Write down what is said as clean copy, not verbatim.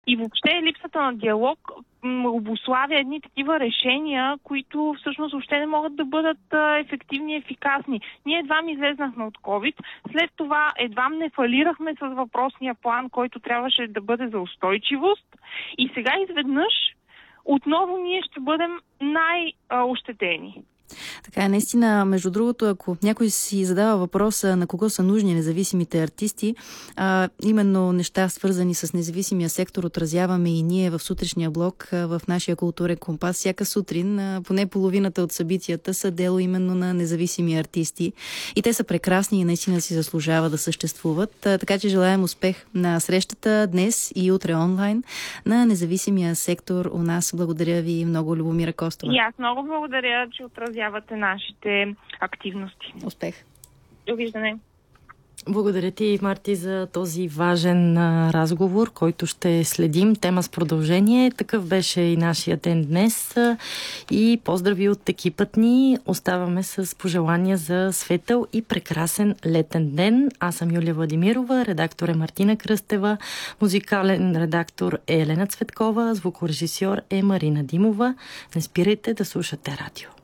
И въобще липсата на диалог обуславя едни такива решения, които всъщност въобще не могат да бъдат ефективни и ефикасни. Ние едвам излезнахме от COVID, след това едвам не фалирахме с въпросния план, който трябваше да бъде за устойчивост и сега изведнъж отново ние ще бъдем най-ощетени. Така е, наистина, между другото, ако някой си задава въпроса на кого са нужни независимите артисти, именно неща свързани с независимия сектор отразяваме и ние в сутрешния блок в нашия културен компас. Всяка сутрин, поне половината от събитията са дело именно на независими артисти. И те са прекрасни и наистина си заслужава да съществуват. Така че желаем успех на срещата днес и утре онлайн на независимия сектор у нас. Благодаря ви много, Любомира Костова. И аз много благодаря, че отразявате нашите активности. Успех! Довиждане! Благодаря ти, Марти, за този важен разговор, който ще следим. Тема с продължение. Такъв беше и нашия ден днес. И поздрави от екипът ни. Оставаме с пожелания за светъл и прекрасен летен ден. Аз съм Юлия Владимирова, редактор е Мартина Кръстева, музикален редактор е Елена Цветкова, звукорежисьор е Марина Димова. Не спирайте да слушате радио.